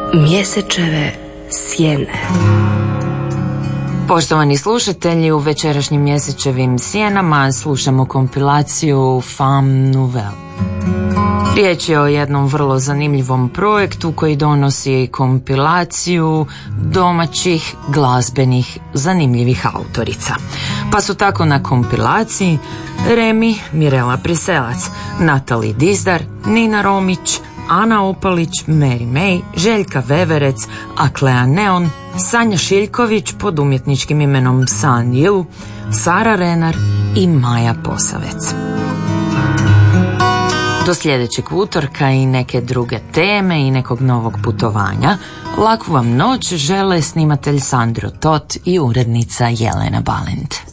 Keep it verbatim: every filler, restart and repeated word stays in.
Mjesečeve sjene. Poštovani slušatelji, u večerašnjim Mjesečevim sjenama slušamo kompilaciju Femme Nouvelle. Riječ je o jednom vrlo zanimljivom projektu koji donosi kompilaciju domaćih glazbenih zanimljivih autorica. Pa su tako na kompilaciji Remi Mirela Priselac, Natalie Dizdar, Nina Romić, Ana Opalić, Mary May, Željka Veverec, Aklea Neon, Sanja Šiljković pod umjetničkim imenom San Yu, Sara Renar i Maja Posavec. Do sljedećeg utorka i neke druge teme i nekog novog putovanja, laku vam noć žele snimatelj Sandro Tot i urednica Jelena Balint.